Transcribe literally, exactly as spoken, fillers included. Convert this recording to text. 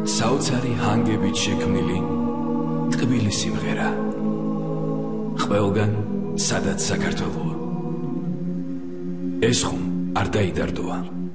საოცარი ჰანგებით შექმნილი ტკბილი სიმღერა ყველგან სადაც საქართველოა ეს ხომ არ დაიდარდოა